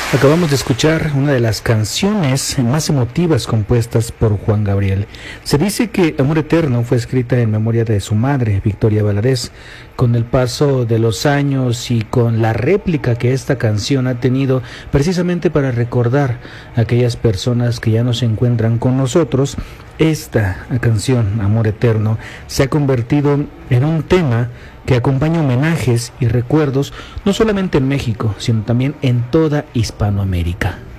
Acabamos de escuchar una de las canciones más emotivas compuestas por Juan Gabriel. Se dice que Amor Eterno fue escrita en memoria de su madre, Victoria Valadez. Con el paso de los años y con la réplica que esta canción ha tenido precisamente para recordar a aquellas personas que ya no se encuentran con nosotros, esta canción, Amor Eterno, se ha convertido en un tema que acompaña homenajes y recuerdos no solamente en México, sino también en toda Hispanoamérica.